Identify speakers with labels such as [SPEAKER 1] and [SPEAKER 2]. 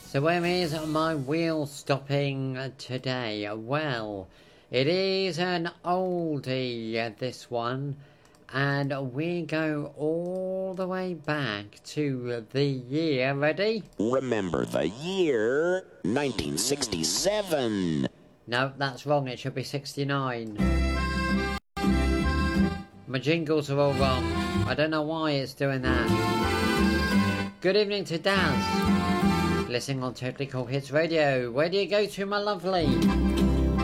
[SPEAKER 1] So where is my wheel stopping today? Well, it is an oldie, this one. And we go all the way back to the year, ready?
[SPEAKER 2] Remember the year 1967.
[SPEAKER 1] No, that's wrong, it should be 69. My jingles are all wrong. I don't know why it's doing that. Good evening to Daz. Listening on Totally Cool Hits Radio. Where do you go to, my lovely?